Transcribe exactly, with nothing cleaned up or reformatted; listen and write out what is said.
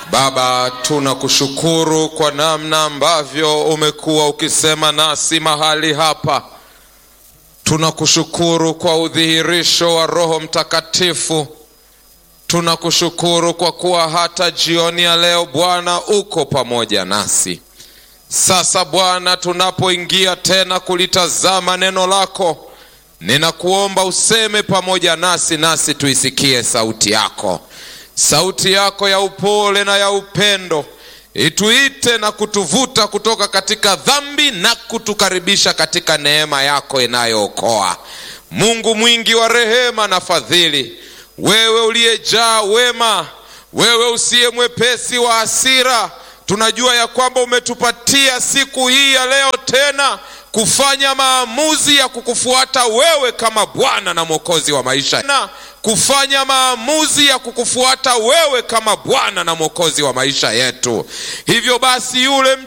Baba, tunakushukuru kwa namna ambavyo umekuwa ukisema nasi mahali hapa. Tunakushukuru kwa udhihirisho wa Roho Mtakatifu. Tunakushukuru kwa kuwa hata jioni ya leo Bwana uko pamoja nasi. Sasa Bwana, tunapoingia tena kulitazama neno lako, ninakuomba useme pamoja nasi, nasi tuisikie sauti yako. Sauti yako ya upole na ya upendo ituite na kutuvuta kutoka katika dhambi na kutukaribisha katika neema yako inayookoa. Mungu mwingi wa rehema na fadhili, wewe uliyejaa wema, wewe usiye mwepesi wa hasira, tunajua ya kwamba umetupatia siku hii ya leo tena kufanya maamuzi ya kukufuata wewe kama Bwana na Mwokozi wa maisha. Na kufanya maamuzi ya kukufuata wewe kama Bwana na Mwokozi wa maisha yetu. Hivyo basi yule